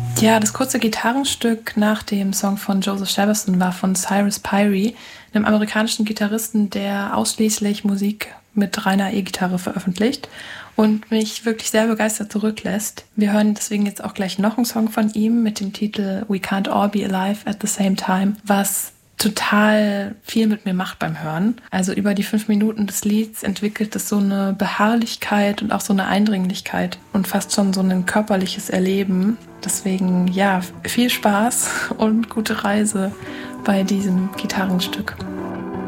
Ja, das kurze Gitarrenstück nach dem Song von Joseph Jefferson war von Cyrus Pyrie, einem amerikanischen Gitarristen, der ausschließlich Musik mit reiner E-Gitarre veröffentlicht und mich wirklich sehr begeistert zurücklässt. Wir hören deswegen jetzt auch gleich noch einen Song von ihm mit dem Titel We Can't All Be Alive at the Same Time, was total viel mit mir macht beim Hören. Also über die 5 Minuten des Lieds entwickelt es so eine Beharrlichkeit und auch so eine Eindringlichkeit und fast schon so ein körperliches Erleben. Deswegen, ja, viel Spaß und gute Reise bei diesem Gitarrenstück.